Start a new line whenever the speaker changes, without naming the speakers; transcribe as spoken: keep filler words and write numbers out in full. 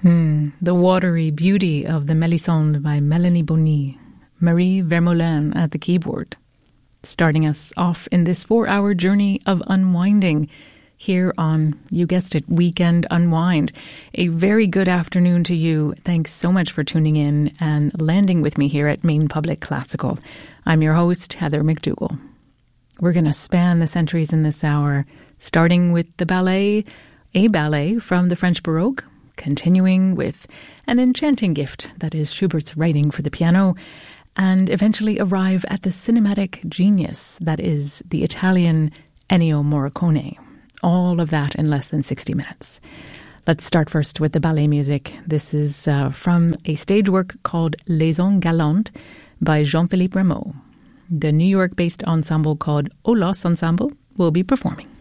Hmm, the watery beauty of the Mélisande by Mélanie Bonny, Marie Vermeulen at the keyboard, starting us off in this four-hour journey of unwinding here on, you guessed it, Weekend Unwind. A very good afternoon to you. Thanks so much for tuning in and landing with me here at Maine Public Classical. I'm your host, Heather McDougall. We're going to span the centuries in this hour, starting with the ballet, a ballet from the French Baroque, continuing with an enchanting gift that is Schubert's writing for the piano, and eventually arrive at the cinematic genius that is the Italian Ennio Morricone. All of that in less than sixty minutes. Let's start first with the ballet music. This is uh, from a stage work called Liaisons Galantes by Jean-Philippe Rameau. The New York-based ensemble called Olos Ensemble will be performing.